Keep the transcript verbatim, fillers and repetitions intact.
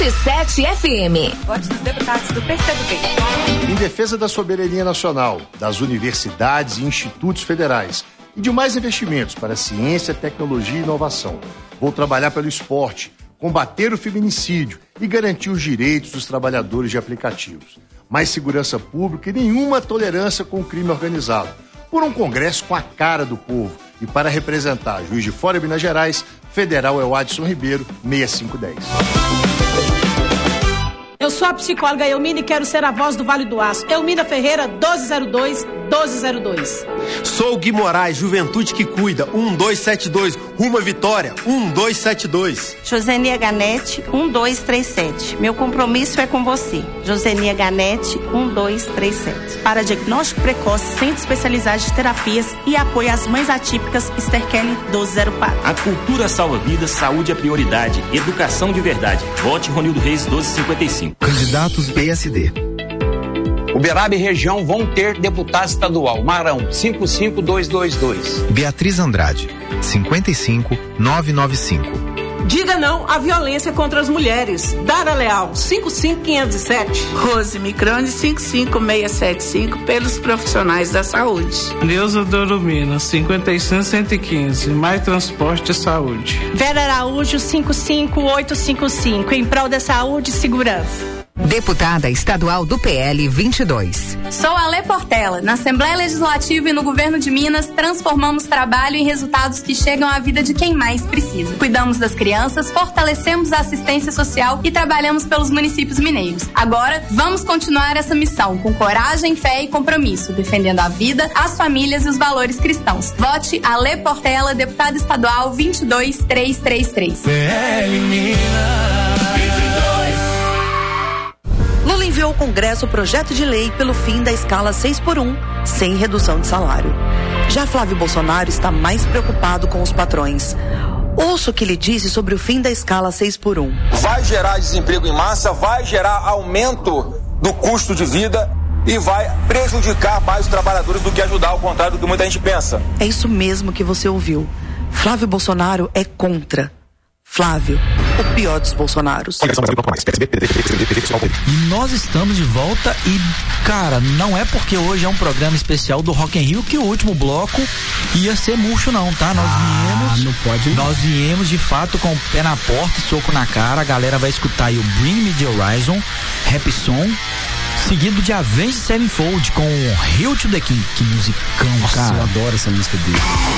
e sete F M. Vote dos deputados do P C do B. Em defesa da soberania nacional, das universidades e institutos federais e de mais investimentos para ciência, tecnologia e inovação, vou trabalhar pelo esporte, combater o feminicídio e garantir os direitos dos trabalhadores de aplicativos. Mais segurança pública e nenhuma tolerância com o crime organizado. Por um Congresso com a cara do povo. E para representar Juiz de Fora e Minas Gerais, federal é o Adson Ribeiro, seis cinco um zero. Eu sou a psicóloga Elmina e quero ser a voz do Vale do Aço. Elmina Ferreira, doze zero dois, doze zero dois. Sou o Gui Moraes, Juventude que Cuida, um dois sete dois, rumo à vitória, um dois sete dois. Josenia Ganete, um dois três sete. Meu compromisso é com você. Josenia Ganete, um dois três sete. Para diagnóstico precoce, centro especializado de terapias e apoio às mães atípicas, Esther Kelly, doze zero quatro. A cultura salva vidas, saúde é prioridade, educação de verdade. Vote Ronildo Reis, doze cinquenta e cinco. Candidatos P S D. Uberaba e região vão ter deputado estadual. Marão, cinco cinco dois dois dois. Beatriz Andrade, cinquenta e cinco nove nove cinco. Diga não à violência contra as mulheres. Dara Leal, cinco cinco quinhentos e sete. Rose Microne, cinco cinco seis sete cinco, pelos profissionais da saúde. Neuza Dorumina, cinquenta e cinco cento e quinze, Mais Transporte e Saúde. Vera Araújo, cinco cinco oito cinco cinco, em prol da saúde e segurança. Deputada estadual do P L vinte e dois. Sou a Lê Portela. Na Assembleia Legislativa e no Governo de Minas, transformamos trabalho em resultados que chegam à vida de quem mais precisa. Cuidamos das crianças, fortalecemos a assistência social e trabalhamos pelos municípios mineiros. Agora, vamos continuar essa missão com coragem, fé e compromisso, defendendo a vida, as famílias e os valores cristãos. Vote a Lê Portela, deputada estadual vinte e dois três três três. P L Minas. Lula enviou ao Congresso o projeto de lei pelo fim da escala seis por um, sem redução de salário. Já Flávio Bolsonaro está mais preocupado com os patrões. Ouça o que ele disse sobre o fim da escala seis por um. Vai gerar desemprego em massa, vai gerar aumento do custo de vida e vai prejudicar mais os trabalhadores do que ajudar, ao contrário do que muita gente pensa. É isso mesmo que você ouviu. Flávio Bolsonaro é contra. Flávio, o pior dos Bolsonaros. E nós estamos de volta e, cara, não é porque hoje é um programa especial do Rock in Rio que o último bloco ia ser murcho não, tá? Nós ah, viemos, não pode. Nós viemos de fato com o pé na porta e soco na cara. A galera vai escutar aí o Bring Me The Horizon, Rap Song, seguido de Avenged Sevenfold com Hail to the King. Que musicão, Nossa, cara. eu adoro essa música dele.